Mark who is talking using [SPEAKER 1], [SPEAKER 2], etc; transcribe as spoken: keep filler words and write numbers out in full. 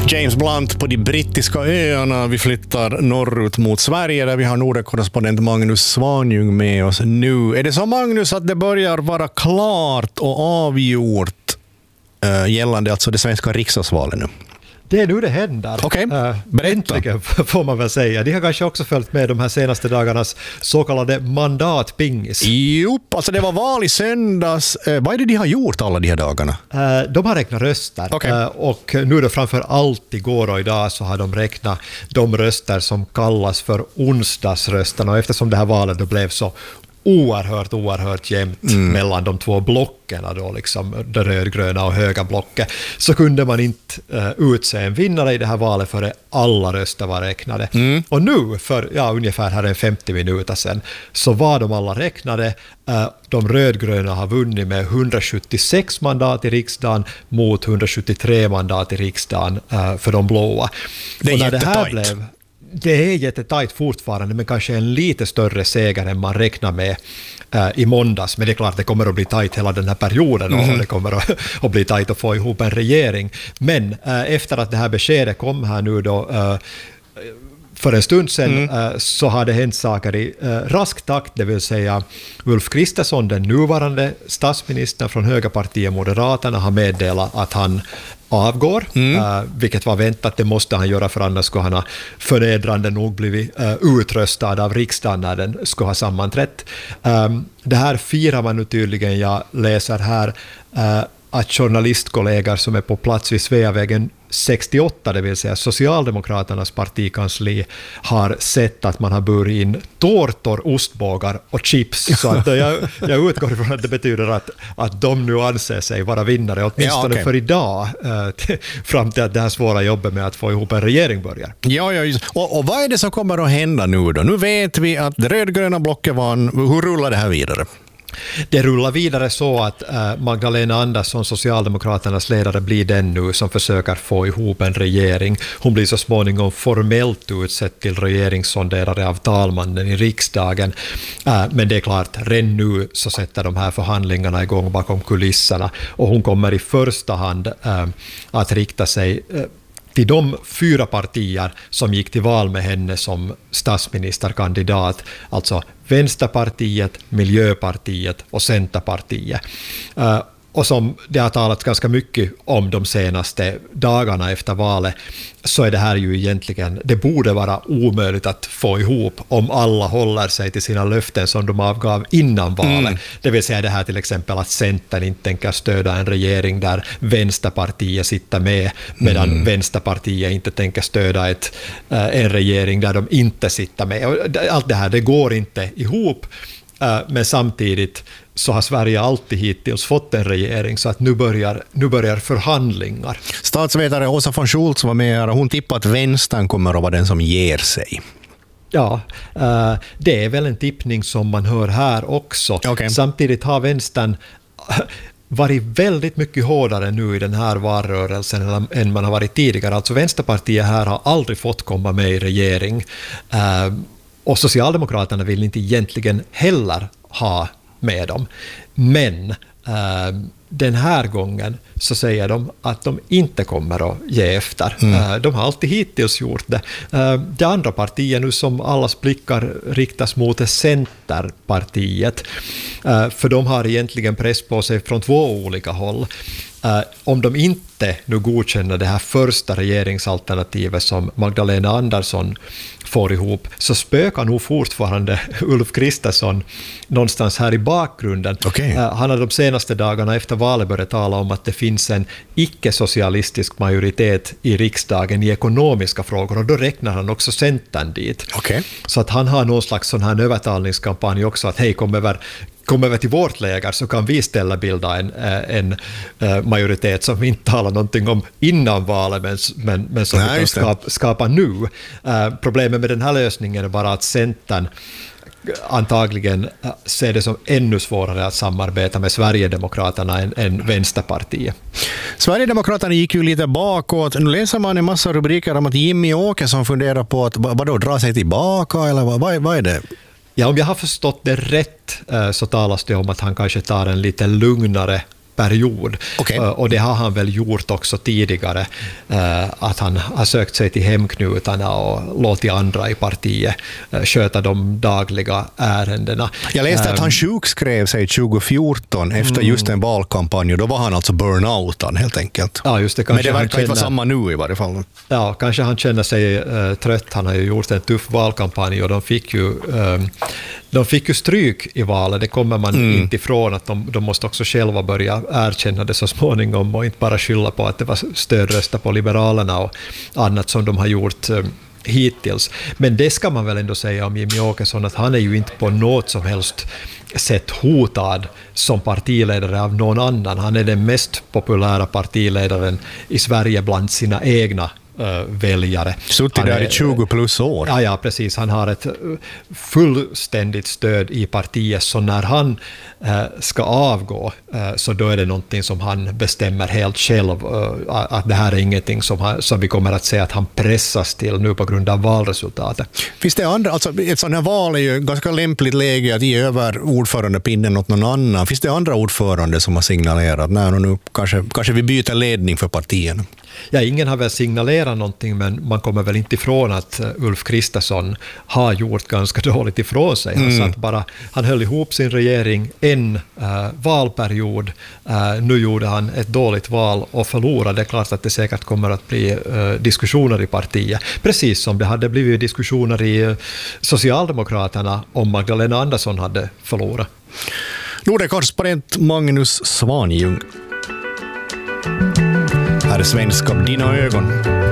[SPEAKER 1] James Blunt på de brittiska öarna. Vi flyttar norrut mot Sverige där vi har Norden-korrespondent Magnus Svanjung med oss nu. Är det så, Magnus, att det börjar vara klart och avgjort äh, gällande alltså det svenska riksdagsvalet nu?
[SPEAKER 2] Det är nu det händer.
[SPEAKER 1] Okej,
[SPEAKER 2] okay.
[SPEAKER 1] Berätta.
[SPEAKER 2] Äntligen får man väl säga. De har kanske också följt med de här senaste dagarnas så kallade mandatpingis.
[SPEAKER 1] Jo, alltså det var val i söndags. Eh, vad är det de har gjort alla de här dagarna?
[SPEAKER 2] Eh, de har räknat röster.
[SPEAKER 1] Okay.
[SPEAKER 2] Eh, och nu då framför allt igår och idag så har de räknat de röster som kallas för onsdagsrösterna. Och eftersom det här valet då blev så oerhört, oerhört jämnt mm. mellan de två blocken, då, liksom det rödgröna och höga blocket, så kunde man inte uh, utse en vinnare i det här valet före alla röster var räknade. Mm. Och nu, för ja, ungefär här en femtio minuter sedan, så var de alla räknade. Uh, de rödgröna har vunnit med hundrasjuttiosex mandat i riksdagen mot hundrasjuttiotre mandat i riksdagen uh, för de blåa.
[SPEAKER 1] Det är jättetajt.
[SPEAKER 2] Blev Det är jättetajt fortfarande, men kanske en lite större seger än man räknar med äh, i måndags. Men det är klart, det kommer att bli tajt hela den här perioden mm. och det kommer att, att bli tajt att få ihop en regering. Men äh, efter att det här beskedet kom här nu då äh, för en stund sedan mm. äh, så har det hänt saker i äh, rask takt, det vill säga Ulf Kristersson, den nuvarande statsministern från högerpartiet Moderaterna, har meddelat att han avgår, mm. uh, vilket var väntat, det måste han göra för annars skulle han ha förnedrande nog blivit uh, utröstad av riksdagen när den skulle ha sammanträtt. Um, det här firar man nu tydligen, jag läser här uh, att journalistkollegor som är på plats vid Sveavägen sextioåtta, det vill säga Socialdemokraternas partikansli, har sett att man har burit in tårtor, ostbågar och chips. Så att jag, jag utgår ifrån att det betyder att, att de nu anser sig vara vinnare, åtminstone ja, okay. för idag, eh, till, fram till att det här svåra jobbet med att få ihop en regering börjar.
[SPEAKER 1] Ja, ja just. Och, och vad är det som kommer att hända nu då? Nu vet vi att det rödgröna blocket vann. Hur rullar det här vidare?
[SPEAKER 2] Det rullar vidare så att äh, Magdalena Andersson, Socialdemokraternas ledare, blir den nu som försöker få ihop en regering. Hon blir så småningom formellt utsett till regeringssonderare av talmannen i riksdagen. Äh, men det är klart, redan nu så sätter de här förhandlingarna igång bakom kulisserna. Och hon kommer i första hand äh, att rikta sig äh, till de fyra partier som gick till val med henne som statsministerkandidat, alltså Vänsterpartiet, Miljöpartiet och Centerpartiet. Uh, och som det har talats ganska mycket om de senaste dagarna efter valet, så är det här ju egentligen, det borde vara omöjligt att få ihop om alla håller sig till sina löften som de avgav innan valet. Mm. Det vill säga det här till exempel att Centern inte tänker stödja en regering där Vänsterpartiet sitter med, medan mm. Vänsterpartiet inte tänker stödja ett, en regering där de inte sitter med. Allt det här, det går inte ihop, men samtidigt så har Sverige alltid hittills fått en regering, så att nu börjar, nu börjar förhandlingar.
[SPEAKER 1] Statsvetare Åsa von Schultz var med och hon tippar att vänstern kommer att vara den som ger sig.
[SPEAKER 2] Ja, det är väl en tippning som man hör här också. Okay. Samtidigt har vänstern varit väldigt mycket hårdare nu i den här valrörelsen än man har varit tidigare. Alltså Vänsterpartiet här har aldrig fått komma med i regering. Och Socialdemokraterna vill inte egentligen heller ha med dem. Men äh, den här gången så säger de att de inte kommer att ge efter. Mm. Äh, de har alltid hittills gjort det. Äh, det andra partiet nu som allas blickar riktas mot är Centerpartiet. Äh, för de har egentligen press på sig från två olika håll. Uh, om de inte nu godkänner det här första regeringsalternativet som Magdalena Andersson får ihop, så spökar nog fortfarande Ulf Kristersson någonstans här i bakgrunden. Okay. Uh, han har de senaste dagarna efter valet börjat tala om att det finns en icke-socialistisk majoritet i riksdagen i ekonomiska frågor, och då räknar han också Centern dit. Okay. Så att han har någon slags sån här övertalningskampanj också, att hej, kom över kommer vi till vårt läger så kan vi ställa bilda en, en, en majoritet som vi inte talar någonting om innan valet, men, men, men som Nej, vi kan skapa, skapa nu. Uh, problemet med den här lösningen är bara att Centern antagligen ser det som ännu svårare att samarbeta med Sverigedemokraterna än, än Vänsterpartiet.
[SPEAKER 1] Sverigedemokraterna gick ju lite bakåt. Nu läser man en massa rubriker om att Jimmy Åkesson funderar på att vadå, dra sig tillbaka, eller vad, vad, vad är det?
[SPEAKER 2] Ja, om jag har förstått det rätt så talas det om att han kanske tar en lite lugnare period.
[SPEAKER 1] Okay.
[SPEAKER 2] Och det har han väl gjort också tidigare, att han har sökt sig till hemknutarna och låtit andra i partiet sköta de dagliga ärendena.
[SPEAKER 1] Jag läste att han sjukskrev sig tjugo fjorton efter mm. just en valkampanj, och då var han alltså burnoutad helt enkelt.
[SPEAKER 2] Ja, just det.
[SPEAKER 1] Men det verkar inte vara samma nu i varje fall.
[SPEAKER 2] Ja, kanske han känner sig uh, trött. Han har ju gjort en tuff valkampanj och de fick ju, um, de fick ju stryk i valet. Det kommer man mm. inte ifrån, att de, de måste också själva börja erkänna det så småningom och inte bara skylla på att det var stödrösta på Liberalerna och annat som de har gjort um, hittills. Men det ska man väl ändå säga om Jimmie Åkesson, att han är ju inte på något som helst sätt hotad som partiledare av någon annan. Han är den mest populära partiledaren i Sverige bland sina egna Uh, väljare.
[SPEAKER 1] Suttit där i tjugo plus år.
[SPEAKER 2] Ja, ja, precis. Han har ett fullständigt stöd i partiet, så när han uh, ska avgå uh, så då är det någonting som han bestämmer helt själv. Uh, att det här är ingenting som, han, som vi kommer att se att han pressas till nu på grund av valresultatet.
[SPEAKER 1] Finns det andra, alltså ett sådant här val är ju ganska lämpligt läge att ge över ordförandepinnen åt någon annan. Finns det andra ordförande som har signalerat när nu kanske, kanske vi byter ledning för partierna?
[SPEAKER 2] Ja, ingen har väl signalerat någonting, men man kommer väl inte ifrån att Ulf Kristersson har gjort ganska dåligt ifrån sig. Han, mm. satt bara, han höll ihop sin regering en uh, valperiod. Uh, nu gjorde han ett dåligt val och förlorade. Det är klart att det säkert kommer att bli uh, diskussioner i partiet. Precis som det hade blivit diskussioner i uh, Socialdemokraterna om Magdalena Andersson hade förlorat.
[SPEAKER 1] Nordenkorrespondent Magnus Svanjung. Här är Svenskap, dina ögon.